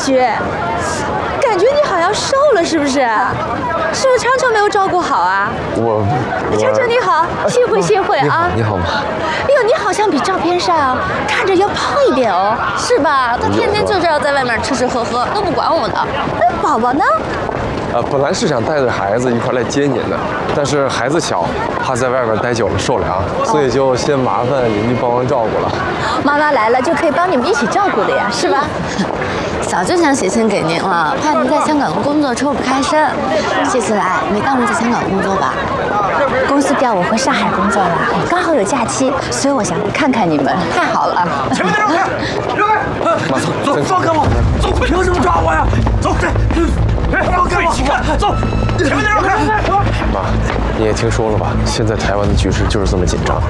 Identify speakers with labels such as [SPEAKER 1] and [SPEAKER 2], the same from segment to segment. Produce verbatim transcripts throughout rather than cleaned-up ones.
[SPEAKER 1] 觉？感觉你好像瘦了，是不是？是不是昌昌没有照顾好啊？
[SPEAKER 2] 我，我
[SPEAKER 1] 昌昌你好，幸会幸会啊！
[SPEAKER 2] 你好，你好吗？
[SPEAKER 1] 哎呦，你好像比照片上看着要胖一点哦，是吧？他天天就知道在外面吃吃喝喝，都不管我的。哎，宝宝呢？
[SPEAKER 2] 呃，本来是想带着孩子一块来接您的，但是孩子小，怕在外边待久了受凉，所以就先麻烦您去帮忙照顾了。
[SPEAKER 1] 妈妈来了就可以帮你们一起照顾的呀，是吧？
[SPEAKER 3] 早就想写信给您了，怕您在香港工作抽不开身。这次来没当着在香港工作吧？
[SPEAKER 1] 公司调我回上海工作了，刚好有假期，所以我想看看你们。太好了！
[SPEAKER 4] 前面那让开，让开！走，放开我！走，凭什么抓我呀？走，放开我！走，前面那让开！
[SPEAKER 2] 妈，你也听说了吧？现在台湾的局势就是这么紧张。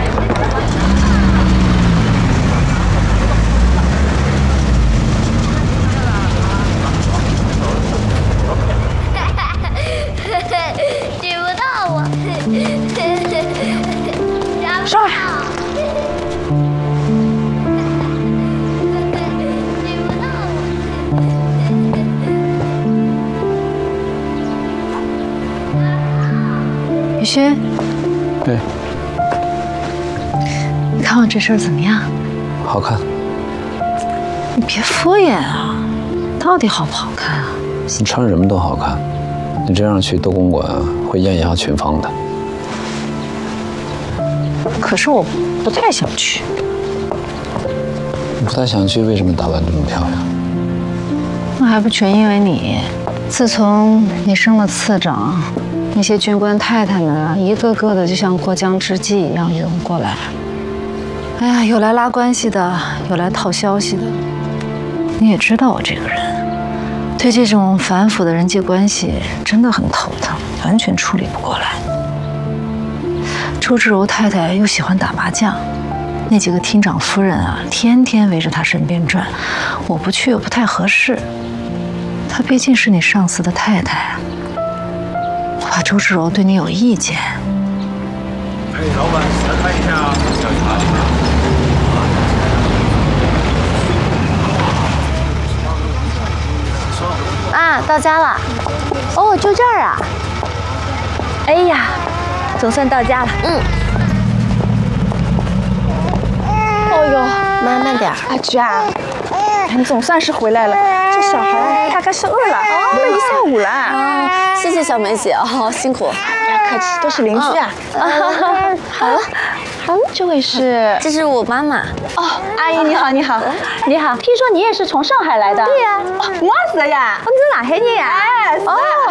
[SPEAKER 5] 举不到我，
[SPEAKER 1] 上来。
[SPEAKER 5] 举不到我。
[SPEAKER 6] 雨轩，
[SPEAKER 7] 对，
[SPEAKER 6] 你看我这身怎么样？
[SPEAKER 7] 好看。
[SPEAKER 6] 你别敷衍啊，到底好不好看啊？
[SPEAKER 7] 你穿什么都好看，你这样去斗公馆会艳压群芳的。
[SPEAKER 6] 可是我不太想去。
[SPEAKER 7] 你不太想去，为什么打扮这么漂亮？
[SPEAKER 6] 那还不全因为你。自从你升了次长，那些军官太太们一个个的就像过江之鲫一样涌过来。哎呀，有来拉关系的，有来套消息的。你也知道我这个人，对这种繁复的人际关系真的很头疼，完全处理不过来。周芷柔太太又喜欢打麻将，那几个厅长夫人啊，天天围着她身边转，我不去又不太合适。她毕竟是你上司的太太，我怕周芷柔对你有意见。
[SPEAKER 4] 哎，老板，来看一下小茶。
[SPEAKER 3] 啊，到家了。
[SPEAKER 1] 哦，就这儿啊。哎呀，总算到家了。
[SPEAKER 3] 嗯。
[SPEAKER 1] 哦呦，
[SPEAKER 3] 妈慢点。
[SPEAKER 1] 阿菊啊，你总算是回来了。这小孩大概是饿了，饿了一下午了。
[SPEAKER 3] 啊，谢谢小梅姐哦，辛苦。
[SPEAKER 1] 不要客气，都是邻居啊。
[SPEAKER 3] 好了。
[SPEAKER 1] 嗯，这位是？
[SPEAKER 3] 这是我妈妈。
[SPEAKER 1] 哦，阿姨你好，你好，你好。听说你也是从上海来的？
[SPEAKER 3] 对呀。
[SPEAKER 1] 哦，我是呀。
[SPEAKER 3] 你哪海人呀？
[SPEAKER 1] 哎，是。哦，